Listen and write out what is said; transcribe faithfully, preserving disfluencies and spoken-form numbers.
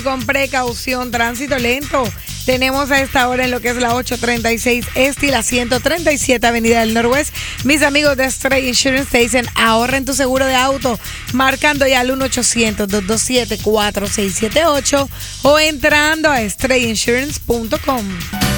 Con precaución, tránsito lento. Tenemos a esta hora en lo que es la ochocientos treinta y seis Este y la ciento treinta y siete Avenida del Noroeste. Mis amigos de Stray Insurance te dicen, ahorren tu seguro de auto marcando ya al uno ochocientos, dos dos siete, cuatro seis siete ocho o entrando a stray insurance punto com.